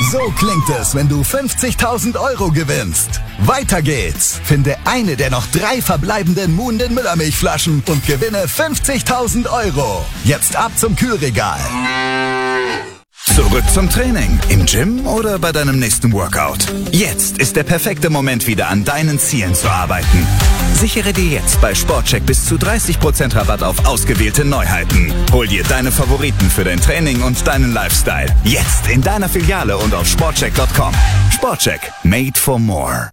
So klingt es, wenn du 50.000 Euro gewinnst. Weiter geht's. Finde eine der noch 3 verbleibenden Moon den Müllermilchflaschen und gewinne 50.000 Euro. Jetzt ab zum Kühlregal. Zurück zum Training. Im Gym oder bei deinem nächsten Workout. Jetzt ist der perfekte Moment, wieder an deinen Zielen zu arbeiten. Sichere dir jetzt bei Sportcheck bis zu 30% Rabatt auf ausgewählte Neuheiten. Hol dir deine Favoriten für dein Training und deinen Lifestyle. Jetzt in deiner Filiale und auf sportcheck.com. Sportcheck. Made for more.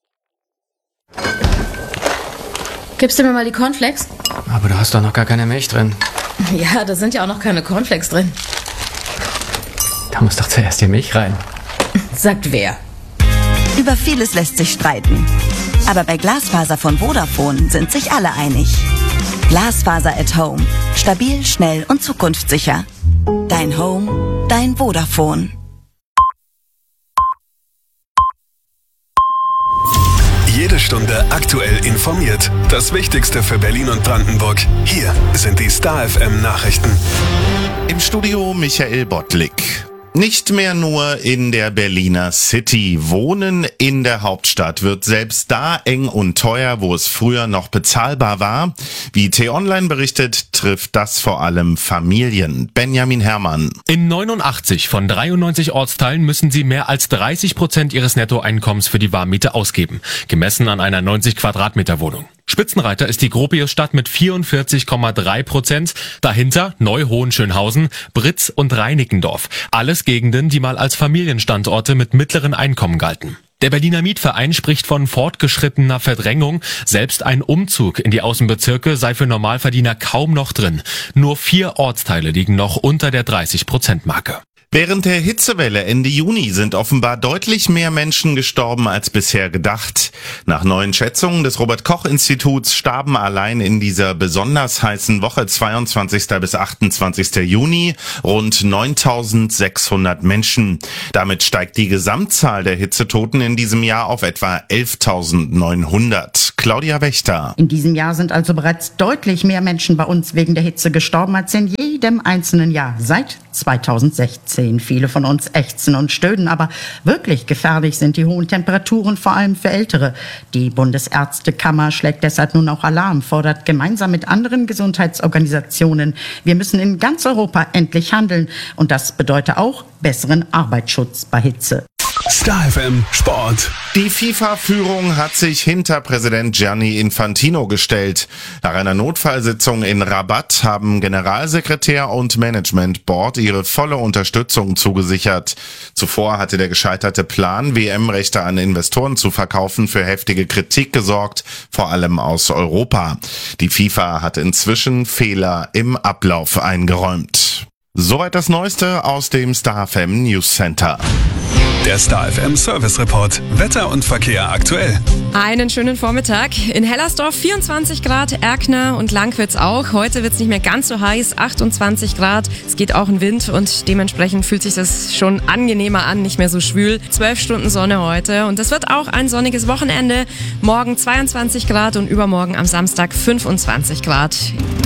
Gibst du mir mal die Cornflakes? Aber du hast doch noch gar keine Milch drin. Ja, da sind ja auch noch keine Cornflakes drin. Da muss doch zuerst die Milch rein. Sagt wer? Über vieles lässt sich streiten. Aber bei Glasfaser von Vodafone sind sich alle einig. Glasfaser at Home. Stabil, schnell und zukunftssicher. Dein Home, dein Vodafone. Jede Stunde aktuell informiert. Das Wichtigste für Berlin und Brandenburg. Hier sind die Star FM Nachrichten. Im Studio Michael Bottlik. Nicht mehr nur in der Berliner City. Wohnen in der Hauptstadt wird selbst da eng und teuer, wo es früher noch bezahlbar war. Wie T-Online berichtet, trifft das vor allem Familien. Benjamin Herrmann. In 89 von 93 Ortsteilen müssen sie mehr als 30% ihres Nettoeinkommens für die Warmmiete ausgeben, gemessen an einer 90 Quadratmeter Wohnung. Spitzenreiter ist die Gropiusstadt mit 44,3%. Dahinter Neu-Hohenschönhausen, Britz und Reinickendorf. Alles Gegenden, die mal als Familienstandorte mit mittleren Einkommen galten. Der Berliner Mietverein spricht von fortgeschrittener Verdrängung. Selbst ein Umzug in die Außenbezirke sei für Normalverdiener kaum noch drin. Nur 4 Ortsteile liegen noch unter der 30%-Marke. Während der Hitzewelle Ende Juni sind offenbar deutlich mehr Menschen gestorben als bisher gedacht. Nach neuen Schätzungen des Robert-Koch-Instituts starben allein in dieser besonders heißen Woche 22. bis 28. Juni rund 9.600 Menschen. Damit steigt die Gesamtzahl der Hitzetoten in diesem Jahr auf etwa 11.900. Claudia Wächter. In diesem Jahr sind also bereits deutlich mehr Menschen bei uns wegen der Hitze gestorben als in jedem einzelnen Jahr seit 2016. Viele von uns ächzen und stöhnen, aber wirklich gefährlich sind die hohen Temperaturen, vor allem für Ältere. Die Bundesärztekammer schlägt deshalb nun auch Alarm, fordert gemeinsam mit anderen Gesundheitsorganisationen, wir müssen in ganz Europa endlich handeln. Und das bedeutet auch besseren Arbeitsschutz bei Hitze. Star FM Sport. Die FIFA-Führung hat sich hinter Präsident Gianni Infantino gestellt. Nach einer Notfallsitzung in Rabat haben Generalsekretär und Management Board ihre volle Unterstützung zugesichert. Zuvor hatte der gescheiterte Plan, WM-Rechte an Investoren zu verkaufen, für heftige Kritik gesorgt, vor allem aus Europa. Die FIFA hat inzwischen Fehler im Ablauf eingeräumt. Soweit das Neueste aus dem Star FM News Center. Der Star FM Service Report. Wetter und Verkehr aktuell. Einen schönen Vormittag. In Hellersdorf 24 Grad, Erkner und Langwitz auch. Heute wird es nicht mehr ganz so heiß, 28 Grad. Es geht auch ein Wind und dementsprechend fühlt sich das schon angenehmer an, nicht mehr so schwül. 12 Stunden Sonne heute und es wird auch ein sonniges Wochenende. Morgen 22 Grad und übermorgen am Samstag 25 Grad.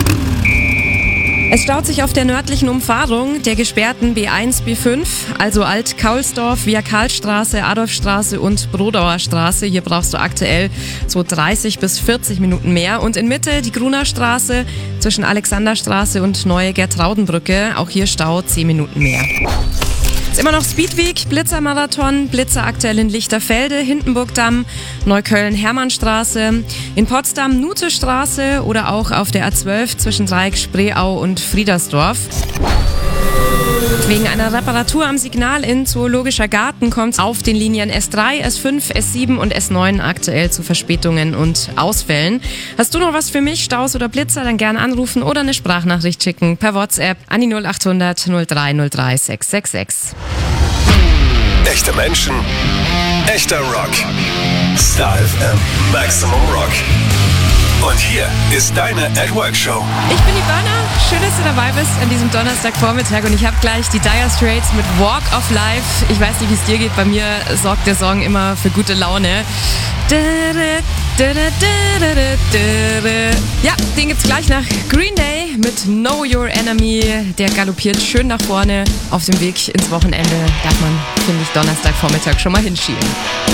Es staut sich auf der nördlichen Umfahrung der gesperrten B1, B5, also Alt-Kaulsdorf, via Karlstraße, Adolfstraße und Brodauer Straße. Hier brauchst du aktuell so 30 bis 40 Minuten mehr. Und in Mitte die Gruner Straße zwischen Alexanderstraße und Neue Gertraudenbrücke. Auch hier Stau 10 Minuten mehr. Ist immer noch Speedweek, Blitzermarathon, Blitzer aktuell in Lichterfelde, Hindenburgdamm, Neukölln, Hermannstraße, in Potsdam, Nutestraße oder auch auf der A12 zwischen Dreieck, Spreeau und Friedersdorf. Wegen einer Reparatur am Signal in Zoologischer Garten kommt es auf den Linien S3, S5, S7 und S9 aktuell zu Verspätungen und Ausfällen. Hast du noch was für mich, Staus oder Blitzer, dann gerne anrufen oder eine Sprachnachricht schicken per WhatsApp an die 0800 0303 666. Echte Menschen, echter Rock. Star FM Maximum Rock. Und hier ist deine At-Work-Show. Ich bin die Burner. Schön, dass du dabei bist an diesem Donnerstagvormittag. Und ich habe gleich die Dire Straits mit Walk of Life. Ich weiß nicht, wie es dir geht. Bei mir sorgt der Song immer für gute Laune. Ja, den gibt's gleich nach Green Day mit Know Your Enemy. Der galoppiert schön nach vorne auf dem Weg ins Wochenende. Darf man finde ich Donnerstagvormittag schon mal hinschieben.